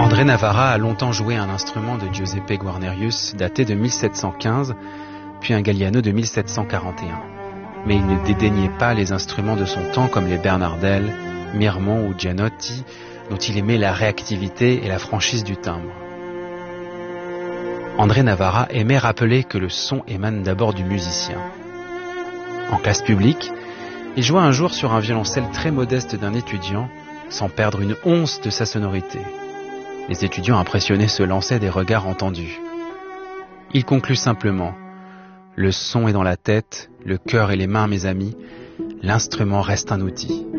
André Navarra a longtemps joué un instrument de Giuseppe Guarnerius daté de 1715, puis un Galliano de 1741. Mais il ne dédaignait pas les instruments de son temps comme les Bernardel, Mirmont ou Gianotti, dont il aimait la réactivité et la franchise du timbre. André Navarra aimait rappeler que le son émane d'abord du musicien. En classe publique, il joua un jour sur un violoncelle très modeste d'un étudiant, sans perdre une once de sa sonorité. Les étudiants impressionnés se lançaient des regards entendus. Il conclut simplement « Le son est dans la tête, le cœur et les mains, mes amis, l'instrument reste un outil. »